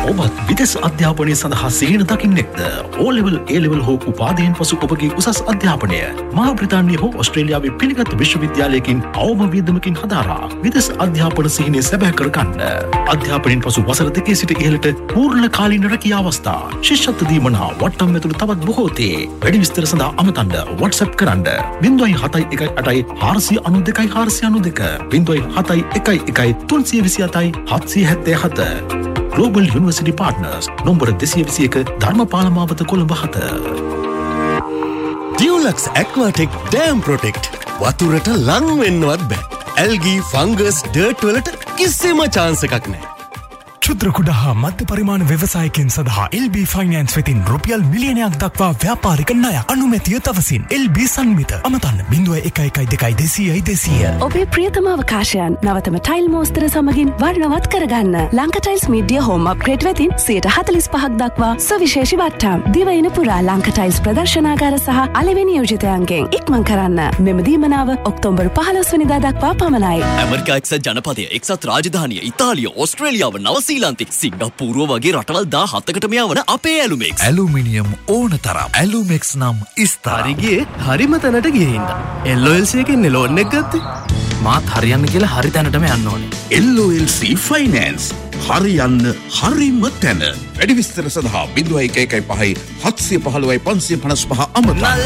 ඔබත් විදේශ අධ්‍යාපනය සඳහා සිහින දකින්නෙක්ද? O-level, A-level හෝ උපාධියෙන් පසු ඔබගේ උසස් අධ්‍යාපනය මහා බ්‍රිතාන්‍ය හෝ ඔස්ට්‍රේලියාවේ පිළිගත් විශ්වවිද්‍යාලයකින් අවම වියදමකින් හදාරා විදේශ අධ්‍යාපන සිහිනය සැබෑ කරගන්න. අධ්‍යාපනයෙන් පසු වසර 2 සිට ඉහළට පූර්ණ කාලීන රැකියා අවස්ථා, ශිෂ්‍යත්ව දීමනා වට්ටම් ඇතුළු තවත් බොහෝ තේ. වැඩි විස්තර සඳහා අමතන්න WhatsApp කරන්න 071 8 492 492 071 327 777. Global University Partners nombor 221 Dharmapala මාවත Colombo 7. Dulux Aquatic Dam Protect වතුරට ලං වෙන්නවත් බෑ. ඇල්ගී ෆංගස් ඩර්ට් වලට කිසිම chance එකක් නැහැ. ක්ෂුද්‍ර කුඩා හා මධ්‍ය පරිමාණ ව්‍යවසායකයන් සඳහා LB ෆයිනෑන්ස් වෙතින් රුපියල් මිලියනයක් දක්වා ව්‍යාපාරික ණය අනුමැතිය තවසින්. LB සංමිත අමතන්න 0112 ඔබේ ප්‍රියතම අවකාශයන් නවතම ටයිල් මෝස්තර සමගින් වර්ණවත් කරගන්න. Lanka tiles media home upgrade වෙතින් 45% දක්වා සවිශේෂී වට්ටම්. දිවයින පුරා ලංකා ටයිල්ස් ප්‍රදර්ශනාගාර සහ අලෙවි නියෝජිතයන්ගෙන් ඉක්මන් කරන්න. මෙම දීමනාව ඔක්තෝබර් 15 වෙනිදා දක්වා පමණයි. ඇමරිකා එක්සත් ජනපදය, එක්සත් රාජධානිය, ඉතාලිය, ඕස්ට්‍රේලියාව, නවසීලන්තේ, සිංගප්පූරුව වගේ රටවල් 17කට මෙයා වන අපේ ඇලුමෙක්ස්. ඇලුමිනියම් ඕන තරම්. ඇලුමෙක්ස් නම් ඉස්තර. හරි ගියේ හරිම තැනට ගිහින්ද. LOLC එකෙන් ලෝන් එක ගත්තේ. මාත් හරියන්න කියලා හරි තැනටම යන්න ඕනේ. LOLC Finance හරියන්න හරිම තැන. වැඩි විස්තර සඳහා 0115 715 555 අමතන්න.